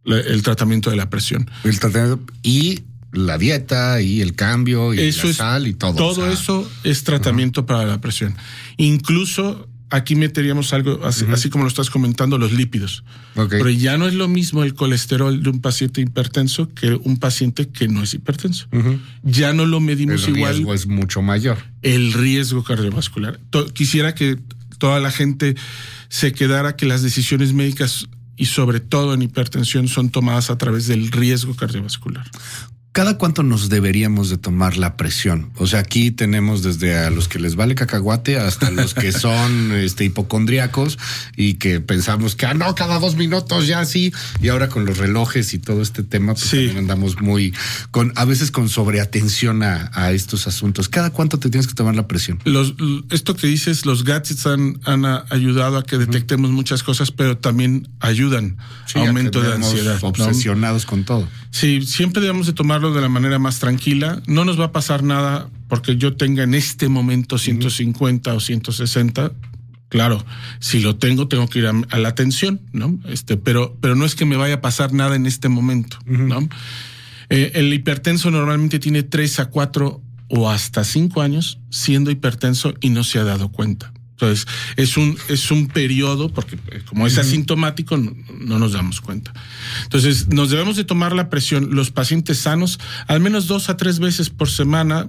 el tratamiento de la presión. El tratamiento y la dieta y el cambio y eso la sal y todo. Todo eso es tratamiento para la presión. Incluso aquí meteríamos algo, así como lo estás comentando, los lípidos. Okay. Pero ya no es lo mismo el colesterol de un paciente hipertenso que un paciente que no es hipertenso. Ya no lo medimos igual. El riesgo es mucho mayor. El riesgo cardiovascular. Quisiera que toda la gente se quedara que las decisiones médicas y sobre todo en hipertensión son tomadas a través del riesgo cardiovascular. ¿Cada cuánto nos deberíamos de tomar la presión? O sea, aquí tenemos desde a los que les vale cacahuate hasta los que son hipocondríacos y que pensamos que no, cada 2 minutos ya sí. Y ahora con los relojes y todo este tema, pues también andamos a veces con sobreatención a estos asuntos. ¿Cada cuánto te tienes que tomar la presión? Esto que dices, los gadgets han ayudado a que detectemos muchas cosas, pero también ayudan a aumento de ansiedad. Obsesionados con todo. Sí, siempre debemos de tomarlo de la manera más tranquila. No nos va a pasar nada porque yo tenga en este momento 150 o 160. Claro, si lo tengo que ir a la atención, ¿no? Pero no es que me vaya a pasar nada en este momento, ¿no? El hipertenso normalmente tiene 3 a 4 o hasta 5 años siendo hipertenso y no se ha dado cuenta. Entonces, es un periodo, porque como es asintomático, no nos damos cuenta. Entonces, nos debemos de tomar la presión, los pacientes sanos, al menos 2 a 3 veces por semana,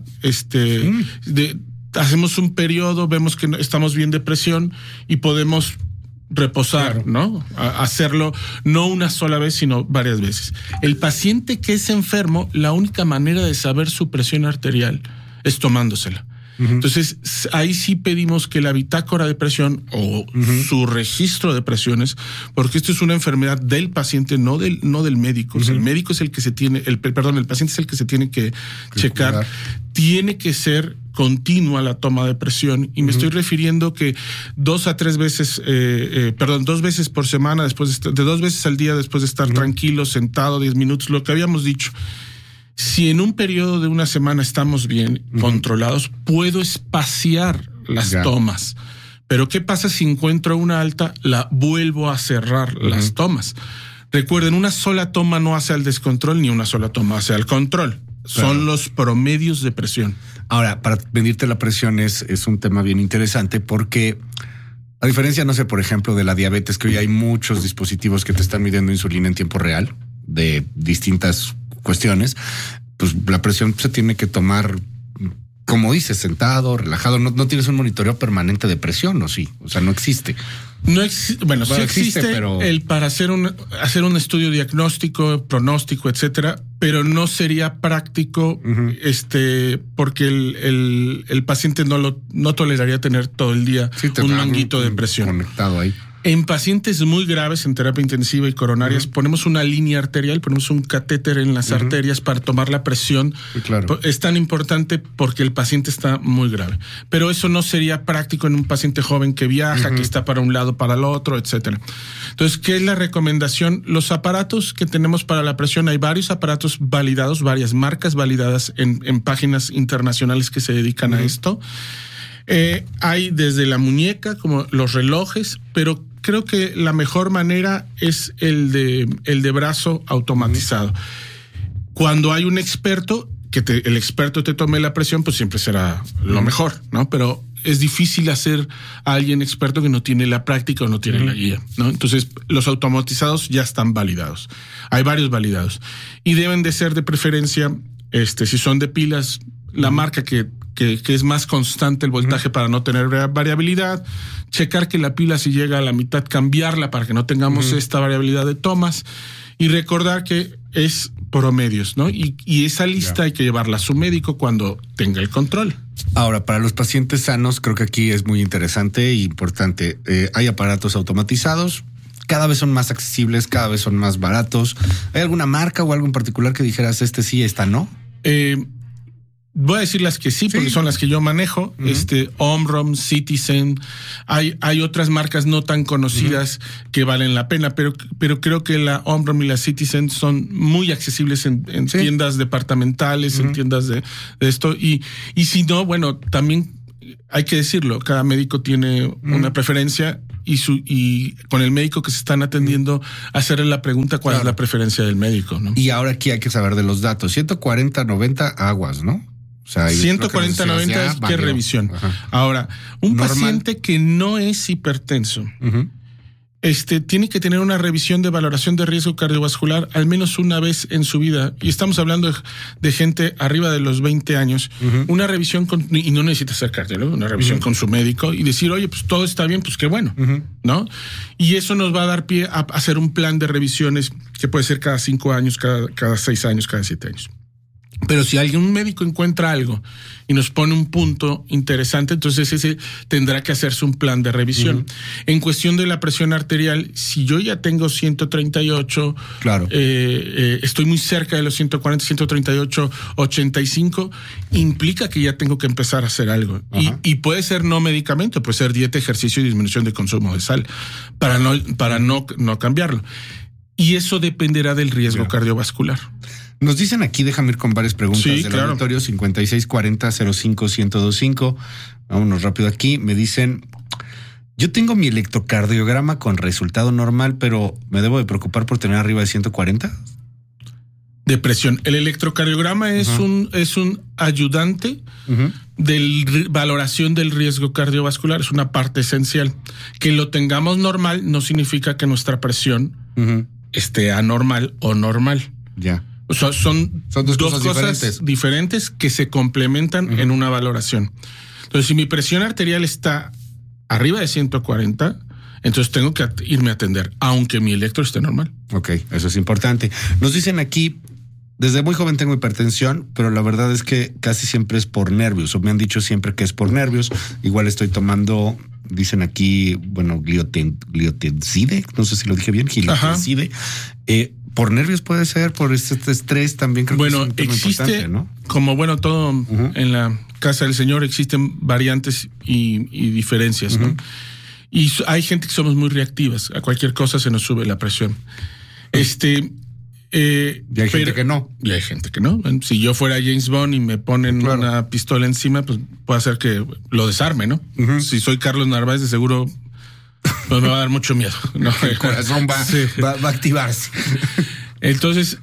hacemos un periodo, vemos que estamos bien de presión y podemos reposar, ¿no? Hacerlo no una sola vez, sino varias veces. El paciente que es enfermo, la única manera de saber su presión arterial es tomándosela. Entonces, ahí sí pedimos que la bitácora de presión o su registro de presiones, porque esto es una enfermedad del paciente, no del médico. O sea, el médico es el que el paciente es el que se tiene que checar. Cuidar. Tiene que ser continua la toma de presión y me estoy refiriendo que 2 a 3 veces, 2 veces por semana, después de 2 veces al día, después de estar tranquilo, sentado 10 minutos, lo que habíamos dicho. Si en un periodo de una semana estamos bien controlados, puedo espaciar las tomas. Pero ¿qué pasa si encuentro una alta? La vuelvo a cerrar las tomas. Recuerden, una sola toma no hace al descontrol, ni una sola toma hace al control. Son los promedios de presión. Ahora, para medirte la presión es un tema bien interesante porque a diferencia, no sé, por ejemplo, de la diabetes, que hoy hay muchos dispositivos que te están midiendo insulina en tiempo real de distintas cuestiones, pues la presión se tiene que tomar, como dices, sentado, relajado. No tienes un monitoreo permanente de presión, ¿o sí? O sea, no existe. Sí existe pero el para hacer un estudio diagnóstico, pronóstico, etcétera, pero no sería práctico, porque el paciente no toleraría tener todo el día un manguito de presión conectado ahí. En pacientes muy graves en terapia intensiva y coronarias, ponemos una línea arterial, ponemos un catéter en las arterias para tomar la presión. Claro. Es tan importante porque el paciente está muy grave. Pero eso no sería práctico en un paciente joven que viaja, que está para un lado, para el otro, etcétera. Entonces, ¿qué es la recomendación? Los aparatos que tenemos para la presión, hay varios aparatos validados, varias marcas validadas en páginas internacionales que se dedican a esto. Hay desde la muñeca, como los relojes, pero creo que la mejor manera es el de brazo automatizado. Cuando hay un experto, el experto te tome la presión, pues siempre será lo mejor, ¿no? Pero es difícil hacer a alguien experto que no tiene la práctica o no tiene la guía, ¿no? Entonces, los automatizados ya están validados. Hay varios validados. Y deben de ser de preferencia, si son de pilas, la marca que es más constante el voltaje para no tener variabilidad, checar que la pila si llega a la mitad, cambiarla para que no tengamos esta variabilidad de tomas y recordar que es promedios, ¿no? Y esa lista hay que llevarla a su médico cuando tenga el control. Ahora, para los pacientes sanos, creo que aquí es muy interesante e importante. Hay aparatos automatizados, cada vez son más accesibles, cada vez son más baratos. ¿Hay alguna marca o algo en particular que dijeras sí, esta no? Voy a decir las que sí, porque son las que yo manejo. Omron, Citizen. Hay otras marcas no tan conocidas que valen la pena, pero creo que la Omron y la Citizen son muy accesibles en tiendas departamentales, en tiendas de esto. Y si no, bueno, también hay que decirlo, cada médico tiene una preferencia y con el médico que se están atendiendo, hacerle la pregunta cuál es la preferencia del médico, ¿no? Y ahora aquí hay que saber de los datos. 140, 90 aguas, ¿no? O sea, 140, 90 es que revisión. Ajá. Ahora, un paciente que no es hipertenso, tiene que tener una revisión de valoración de riesgo cardiovascular al menos una vez en su vida. Y estamos hablando de gente arriba de los 20 años. Una revisión y no necesita ser cardiólogo, una revisión con su médico y decir, oye, pues todo está bien, pues qué bueno, ¿no? Y eso nos va a dar pie a hacer un plan de revisiones que puede ser cada 5 años, cada 6 años, cada 7 años. Pero si un médico encuentra algo y nos pone un punto interesante, entonces ese tendrá que hacerse un plan de revisión. En cuestión de la presión arterial, si yo ya tengo 138, claro, estoy muy cerca de los 140, 138, 85, implica que ya tengo que empezar a hacer algo. Y puede ser no medicamento, puede ser dieta, ejercicio y disminución de consumo de sal, para no cambiarlo. Y eso dependerá del riesgo cardiovascular. Nos dicen aquí, déjame ir con varias preguntas del auditorio, 5640-05-1025. Vámonos rápido aquí. Me dicen, yo tengo mi electrocardiograma con resultado normal, pero ¿me debo de preocupar por tener arriba de 140? De presión. El electrocardiograma es un ayudante de valoración del riesgo cardiovascular. Es una parte esencial. Que lo tengamos normal no significa que nuestra presión esté anormal o normal. Ya. O sea, son dos cosas diferentes que se complementan en una valoración. Entonces, si mi presión arterial está arriba de 140, entonces tengo que irme a atender, aunque mi electro esté normal. Ok, eso es importante. Nos dicen aquí, desde muy joven tengo hipertensión, pero la verdad es que casi siempre es por nervios, o me han dicho siempre que es por nervios. Igual estoy tomando, dicen aquí, bueno, gliotencide, no sé si lo dije bien, gliotencide. Por nervios puede ser, por este estrés también creo que es un tema importante, ¿no? Como todo en la casa del Señor existen variantes y diferencias, ¿no? Y hay gente que somos muy reactivas, a cualquier cosa se nos sube la presión. Y hay gente que no. Y hay gente que no. Si yo fuera James Bond y me ponen una pistola encima, pues puede hacer que lo desarme, ¿no? Si soy Carlos Narváez, de seguro pues me va a dar mucho miedo, ¿no? El corazón va a activarse. Entonces,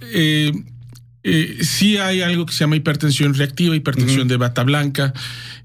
sí hay algo que se llama hipertensión reactiva, hipertensión de bata blanca.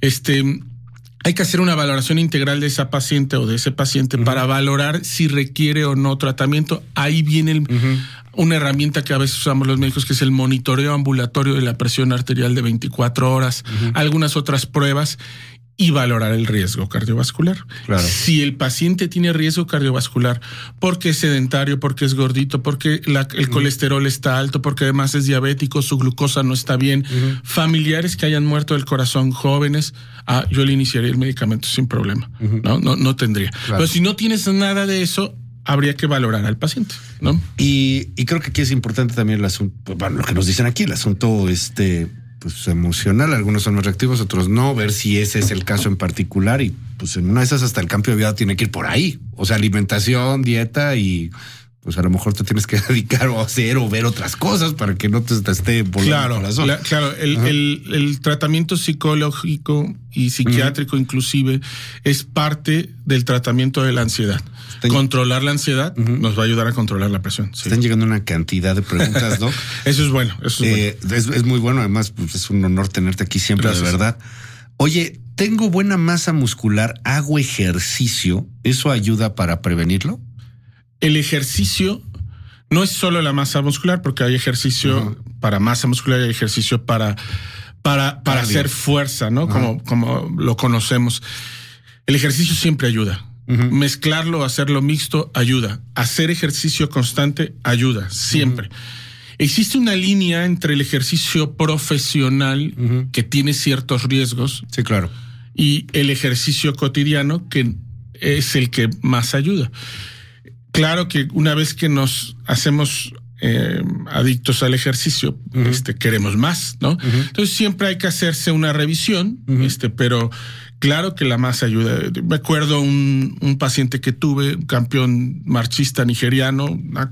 Hay que hacer una valoración integral de esa paciente o de ese paciente para valorar si requiere o no tratamiento. Ahí viene una herramienta que a veces usamos los médicos, que es el monitoreo ambulatorio de la presión arterial de 24 horas, algunas otras pruebas, y valorar el riesgo cardiovascular. Claro. Si el paciente tiene riesgo cardiovascular porque es sedentario, porque es gordito, porque el colesterol está alto, porque además es diabético, su glucosa no está bien, familiares que hayan muerto del corazón, jóvenes, yo le iniciaría el medicamento sin problema. No tendría. Claro. Pero si no tienes nada de eso, habría que valorar al paciente, ¿no? Y creo que aquí es importante también el asunto, lo que nos dicen aquí, el asunto pues emocional. Algunos son más reactivos, otros no, ver si ese es el caso en particular, y pues en una de esas hasta el cambio de vida tiene que ir por ahí. O sea, alimentación, dieta, y pues a lo mejor te tienes que dedicar o hacer o ver otras cosas para que no te esté volando el corazón. Claro, el tratamiento psicológico y psiquiátrico inclusive es parte del tratamiento de la ansiedad. Controlar la ansiedad nos va a ayudar a controlar la presión. Sí. Están llegando una cantidad de preguntas, Doc. Eso es bueno. Es muy bueno. Además, pues, es un honor tenerte aquí siempre. Gracias. De verdad. Oye, tengo buena masa muscular, hago ejercicio. ¿Eso ayuda para prevenirlo? El ejercicio no es solo la masa muscular, porque hay ejercicio para masa muscular y hay ejercicio para hacer fuerza, ¿no? Como lo conocemos. El ejercicio siempre ayuda. Mezclarlo, hacerlo mixto, ayuda. Hacer ejercicio constante ayuda, siempre. Existe una línea entre el ejercicio profesional, que tiene ciertos riesgos. Sí, claro. Y el ejercicio cotidiano, que es el que más ayuda. Claro que una vez que nos hacemos adictos al ejercicio, queremos más, ¿no? Entonces siempre hay que hacerse una revisión, pero claro que la masa ayuda. Me acuerdo un paciente que tuve, un campeón marchista nigeriano, una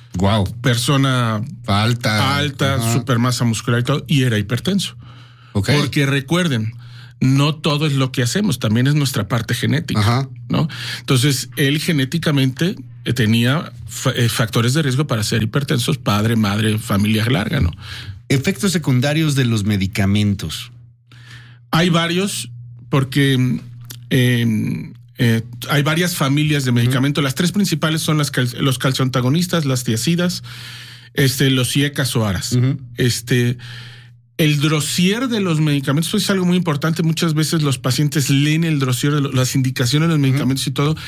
persona alta, super masa muscular y todo, y era hipertenso. Porque recuerden, no todo es lo que hacemos, también es nuestra parte genética, ¿no? Entonces, él genéticamente tenía factores de riesgo para ser hipertensos, padre, madre, familia larga, ¿no? Efectos secundarios de los medicamentos. Hay varios, porque hay varias familias de medicamentos. Las tres principales son los calcioantagonistas, las tiazidas, los IECAs o ARAs. El dossier de los medicamentos, eso es algo muy importante. Muchas veces los pacientes leen el dossier de las indicaciones de los medicamentos y todo.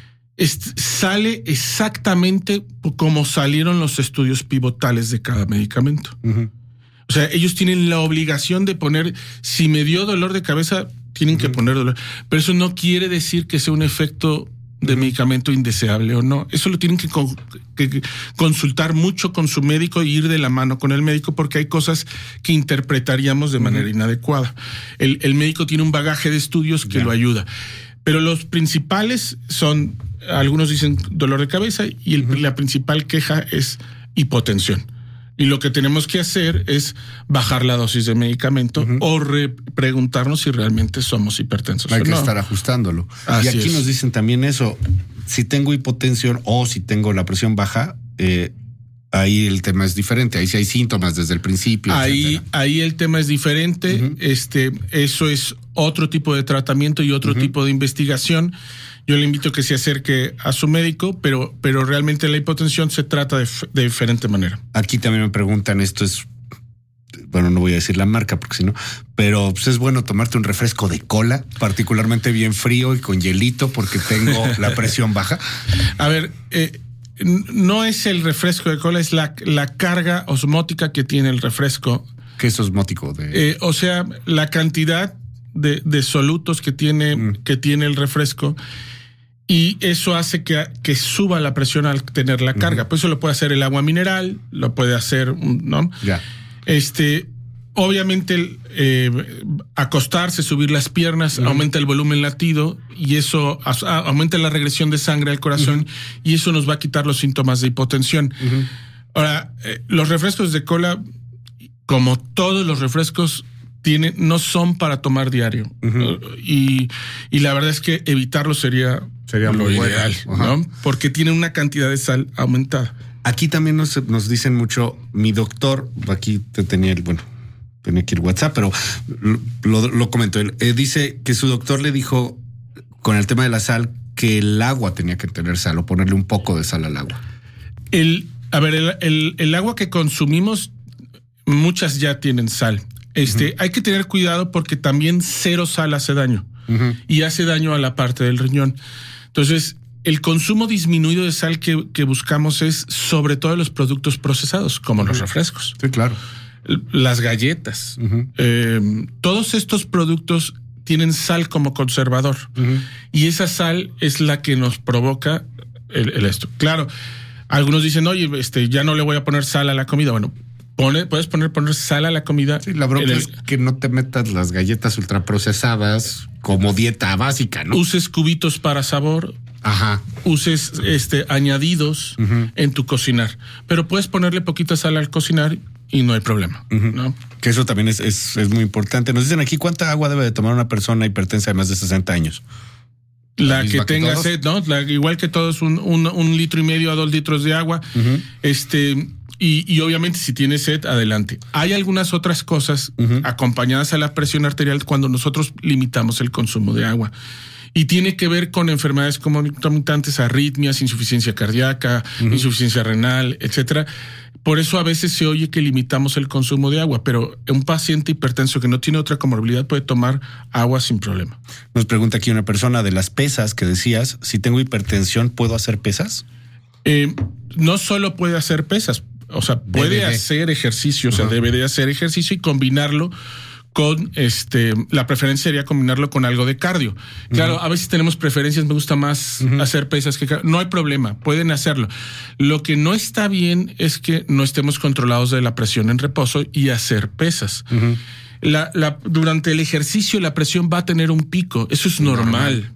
Sale exactamente como salieron los estudios pivotales de cada medicamento. O sea, ellos tienen la obligación de poner, si me dio dolor de cabeza, tienen que poner dolor. Pero eso no quiere decir que sea un efecto de medicamento indeseable o no. Eso lo tienen que consultar mucho con su médico y ir de la mano con el médico, porque hay cosas que interpretaríamos de manera inadecuada. El médico tiene un bagaje de estudios que lo ayuda. Pero los principales son, algunos dicen dolor de cabeza y la principal queja es hipotensión. Y lo que tenemos que hacer es bajar la dosis de medicamento o preguntarnos si realmente somos hipertensos. Hay que estar ajustándolo. Así y aquí nos dicen también eso, si tengo hipotensión o si tengo la presión baja, ahí el tema es diferente. Ahí sí hay síntomas desde el principio. Ahí el tema es diferente. Eso es otro tipo de tratamiento y otro tipo de investigación. Yo le invito a que se acerque a su médico, pero realmente la hipotensión se trata de diferente manera. Aquí también me preguntan, bueno, no voy a decir la marca porque si no, pero pues es bueno tomarte un refresco de cola, particularmente bien frío y con hielito, porque tengo la presión baja. A ver, no es el refresco de cola, es la carga osmótica que tiene el refresco. ¿Qué es osmótico? O sea, la cantidad de solutos que tiene el refresco. Y eso hace que suba la presión al tener la carga. Pues eso lo puede hacer el agua mineral, lo puede hacer, ¿no? Ya. Obviamente, acostarse, subir las piernas, aumenta el volumen latido y eso aumenta la regresión de sangre al corazón y eso nos va a quitar los síntomas de hipotensión. Ahora, los refrescos de cola, como todos los refrescos, no son para tomar diario. Y la verdad es que evitarlo sería lo ideal, ¿no? Porque tiene una cantidad de sal aumentada. Aquí también nos dicen mucho, mi doctor, aquí tenía aquí el WhatsApp, pero lo comentó él. Dice que su doctor le dijo con el tema de la sal que el agua tenía que tener sal o ponerle un poco de sal al agua. El agua que consumimos, muchas ya tienen sal. Hay que tener cuidado porque también cero sal hace daño y hace daño a la parte del riñón. Entonces, el consumo disminuido de sal que buscamos es sobre todo los productos procesados, como los refrescos. Sí, claro. Las galletas. Todos estos productos tienen sal como conservador y esa sal es la que nos provoca esto. Claro, algunos dicen, oye, ya no le voy a poner sal a la comida. Bueno, puedes poner sal a la comida. Sí, la bronca es que no te metas las galletas ultraprocesadas como dieta básica, ¿no? Uses cubitos para sabor. Uses añadidos en tu cocinar. Pero puedes ponerle poquita sal al cocinar y no hay problema, ¿no? Que eso también es muy importante. Nos dicen aquí, ¿cuánta agua debe de tomar una persona hipertensa de más de 60 años? La que tenga sed, ¿no? Igual que todos, 1,5 litros a 2 litros de agua. Y obviamente si tiene sed, adelante. Hay algunas otras cosas acompañadas a la presión arterial cuando nosotros limitamos el consumo de agua. Y tiene que ver con enfermedades concomitantes, arritmias, insuficiencia cardíaca, insuficiencia renal, etcétera. Por eso a veces se oye que limitamos el consumo de agua, pero un paciente hipertenso que no tiene otra comorbilidad puede tomar agua sin problema. Nos pregunta aquí una persona de las pesas que decías, si tengo hipertensión, ¿puedo hacer pesas? No solo puede hacer pesas, o sea, puede hacer ejercicio, o sea, debe de hacer ejercicio y combinarlo con la preferencia sería combinarlo con algo de cardio. Claro, a veces tenemos preferencias, me gusta más hacer pesas que cardio. No hay problema, pueden hacerlo. Lo que no está bien es que no estemos controlados de la presión en reposo y hacer pesas. Durante el ejercicio la presión va a tener un pico, eso es normal.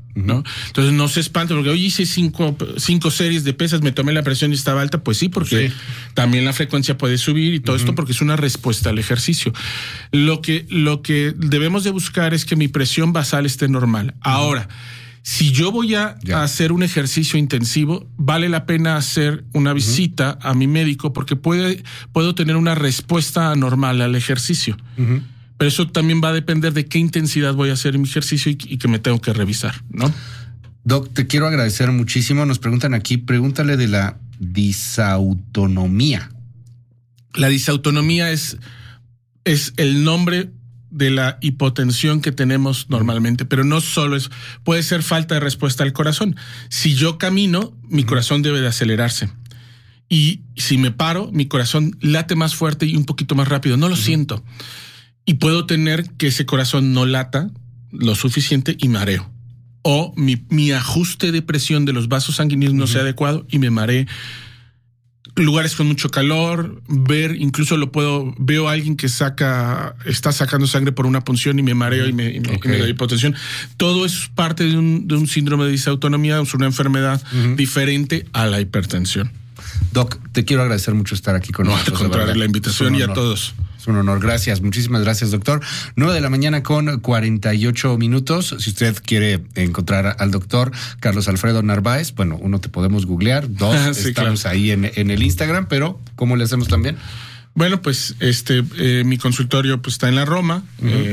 ¿no? Entonces no se espante porque hoy hice 5 series de pesas, me tomé la presión y estaba alta, pues sí, porque también la frecuencia puede subir y todo esto porque es una respuesta al ejercicio. Lo que debemos de buscar es que mi presión basal esté normal. Ahora, si yo voy a hacer un ejercicio intensivo, vale la pena hacer una visita a mi médico porque puedo tener una respuesta anormal al ejercicio. Pero eso también va a depender de qué intensidad voy a hacer en mi ejercicio y que me tengo que revisar, ¿no? Doc, te quiero agradecer muchísimo. Nos preguntan aquí, pregúntale de la disautonomía. La disautonomía es el nombre de la hipotensión que tenemos normalmente, pero no solo es, puede ser falta de respuesta al corazón. Si yo camino, mi corazón debe de acelerarse. Y si me paro, mi corazón late más fuerte y un poquito más rápido. No lo siento. Y puedo tener que ese corazón no lata lo suficiente y mareo. O mi ajuste de presión de los vasos sanguíneos no sea adecuado y me maree. Lugares con mucho calor, incluso veo a alguien que está sacando sangre por una punción y me mareo y me da hipotensión. Todo eso es parte de un síndrome de disautonomía, es una enfermedad diferente a la hipertensión. Doc, te quiero agradecer mucho estar aquí con nosotros. Al contrario, la invitación y a todos. Es un honor, gracias, muchísimas gracias, doctor. 9:00 con 48 minutos. Si usted quiere encontrar al doctor Carlos Alfredo Narváez, bueno, uno te podemos googlear, dos, sí, estamos ahí en el Instagram, pero ¿cómo le hacemos también? Bueno, pues mi consultorio pues está en la Roma,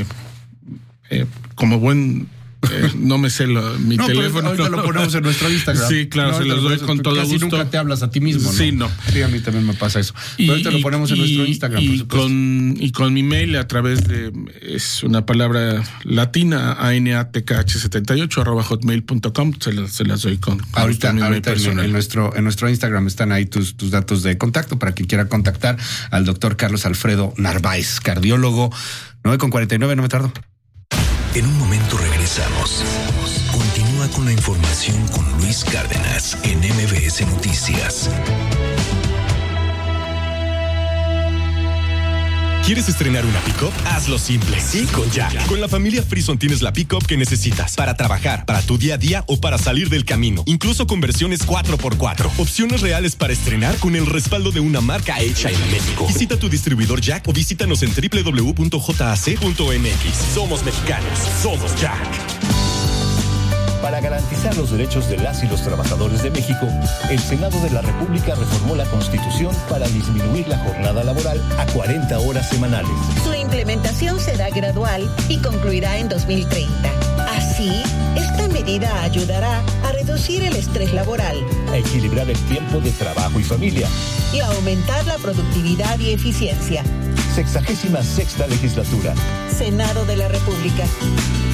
como buen... no me sé mi teléfono. Ahorita lo ponemos en nuestro Instagram. Sí, claro, se los doy con todo gusto. Casi nunca te hablas a ti mismo, ¿no? Sí, no. Sí, a mí también me pasa eso. Pero ahorita lo ponemos en nuestro Instagram, por supuesto. Y con mi mail a través de, es una palabra latina, anatkh78@hotmail.com, se las doy con ahorita en nuestro Instagram están ahí tus datos de contacto para quien quiera contactar al doctor Carlos Alfredo Narváez, cardiólogo. 9:49, no me tardo. En un momento regresamos. Continúa con la información con Luis Cárdenas en MBS Noticias. ¿Quieres estrenar una pick-up? Hazlo simple. Sí, con Jack. Con la familia Frison tienes la pick-up que necesitas para trabajar, para tu día a día o para salir del camino. Incluso con versiones 4x4. Opciones reales para estrenar con el respaldo de una marca hecha en México. Visita tu distribuidor Jack o visítanos en www.jac.mx. Somos mexicanos. Somos Jack. Para garantizar los derechos de las y los trabajadores de México, el Senado de la República reformó la Constitución para disminuir la jornada laboral a 40 horas semanales. Su implementación será gradual y concluirá en 2030. Así, esta medida ayudará a reducir el estrés laboral, a equilibrar el tiempo de trabajo y familia y a aumentar la productividad y eficiencia. 66ª legislatura. Senado de la República.